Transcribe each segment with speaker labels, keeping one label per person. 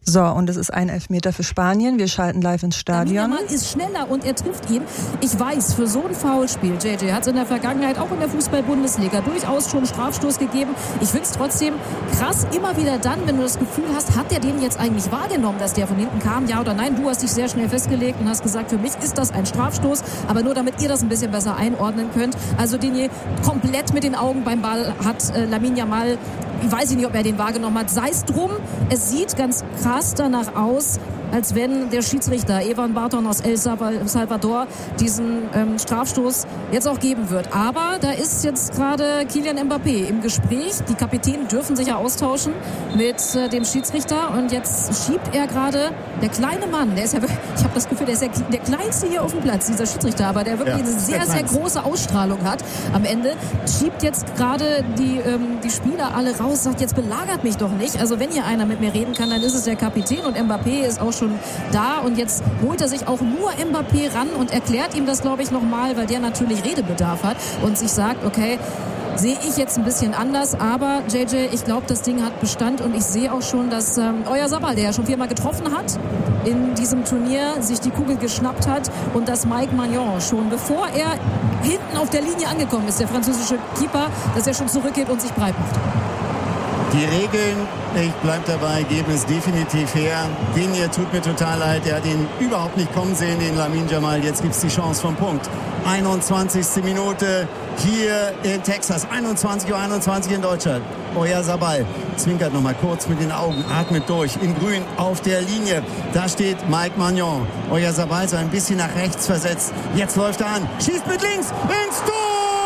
Speaker 1: So, und es ist ein Elfmeter für Spanien. Wir schalten live ins Stadion.
Speaker 2: Lamine Yamal ist schneller und er trifft ihn. Ich weiß, für so ein Foulspiel, JJ, hat es in der Vergangenheit auch in der Fußball-Bundesliga durchaus schon Strafstoß gegeben. Ich finde es trotzdem krass, immer wieder dann, wenn du das Gefühl hast, hat der den jetzt eigentlich wahrgenommen, dass der von hinten kam, ja oder nein? Du hast dich sehr schnell festgelegt und hast gesagt, für mich ist das ein Strafstoß, aber nur damit ihr das ein bisschen besser einordnen könnt. Also den hier komplett mit den Augen beim Ball hat Lamine Yamal. Ich weiß nicht, ob er den wahrgenommen hat. Sei es drum, es sieht ganz krass danach aus, als wenn der Schiedsrichter Evan Barton aus El Salvador diesen Strafstoß jetzt auch geben wird. Aber da ist jetzt gerade Kylian Mbappé im Gespräch. Die Kapitäne dürfen sich ja austauschen mit dem Schiedsrichter. Und jetzt schiebt er gerade, der kleine Mann, der ist ja, ich habe das Gefühl, der ist ja der kleinste hier auf dem Platz, dieser Schiedsrichter, aber der wirklich eine sehr, sehr große Ausstrahlung hat am Ende, schiebt jetzt gerade die Spieler alle raus, sagt, jetzt belagert mich doch nicht. Also wenn hier einer mit mir reden kann, dann ist es der Kapitän und Mbappé ist auch schon da und jetzt holt er sich auch nur Mbappé ran und erklärt ihm das, glaube ich, nochmal, weil der natürlich Redebedarf hat und sich sagt, okay, sehe ich jetzt ein bisschen anders, aber JJ, ich glaube, das Ding hat Bestand und ich sehe auch schon, dass Oyarzabal, der ja schon 4-mal getroffen hat in diesem Turnier, sich die Kugel geschnappt hat und dass Mike Maignan schon, bevor er hinten auf der Linie angekommen ist, der französische Keeper, dass er schon zurückgeht und sich breit macht.
Speaker 3: Die Regeln, ich bleib dabei, geben es definitiv her. Den hier tut mir total leid. Er hat ihn überhaupt nicht kommen sehen, den Lamine Yamal. Jetzt gibt es die Chance vom Punkt. 21. Minute hier in Texas. 21:21 in Deutschland. Oyarzabal zwinkert noch mal kurz mit den Augen, atmet durch. In grün auf der Linie. Da steht Mike Maignan. Oyarzabal so ein bisschen nach rechts versetzt. Jetzt läuft er an. Schießt mit links ins Tor!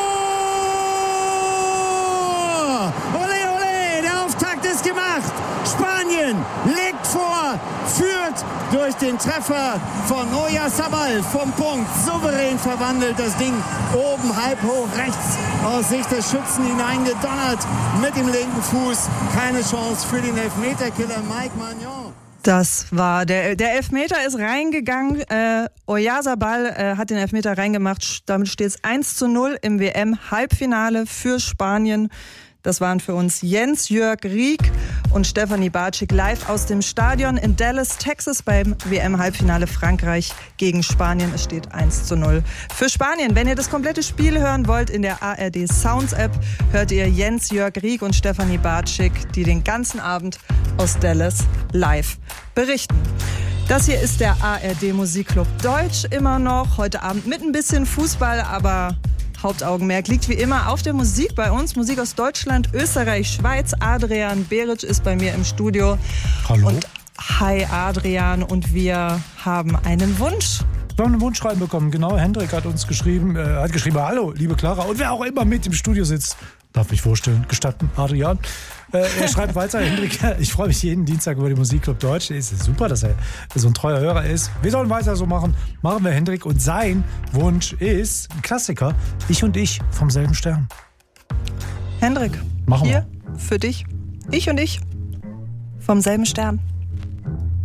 Speaker 3: Gemacht. Spanien legt vor, führt durch den Treffer von Oyarzabal vom Punkt. Souverän verwandelt das Ding oben halb hoch rechts aus Sicht des Schützen hineingedonnert mit dem linken Fuß. Keine Chance für den Elfmeterkiller Mike Maignan.
Speaker 1: Das war der Elfmeter ist reingegangen. Oyarzabal hat den Elfmeter reingemacht. Damit steht es 1:0 im WM-Halbfinale für Spanien. Das waren für uns Jens-Jörg Rieck und Stefanie Bartschik live aus dem Stadion in Dallas, Texas beim WM-Halbfinale Frankreich gegen Spanien. Es steht 1:0 für Spanien. Wenn ihr das komplette Spiel hören wollt, in der ARD Sounds App hört ihr Jens-Jörg Rieck und Stefanie Bartschik, die den ganzen Abend aus Dallas live berichten. Das hier ist der ARD Musikclub Deutsch immer noch. Heute Abend mit ein bisschen Fußball, aber Hauptaugenmerk liegt wie immer auf der Musik bei uns. Musik aus Deutschland, Österreich, Schweiz. Adrian Beric ist bei mir im Studio.
Speaker 4: Hallo.
Speaker 1: Und hi Adrian, und wir haben einen Wunsch.
Speaker 4: Wir haben einen Wunsch reinbekommen, genau. Hendrik hat uns geschrieben, hallo, liebe Clara. Und wer auch immer mit im Studio sitzt, darf mich vorstellen, gestatten, Adrian. Er schreibt weiter, Hendrik, ich freue mich jeden Dienstag über den Musikclub Deutsch. Es ist super, dass er so ein treuer Hörer ist. Wir sollen weiter so machen. Machen wir, Hendrik. Und sein Wunsch ist ein Klassiker, Ich und ich vom selben Stern.
Speaker 1: Hendrik,
Speaker 4: machen
Speaker 1: hier für dich, Ich und ich vom selben Stern.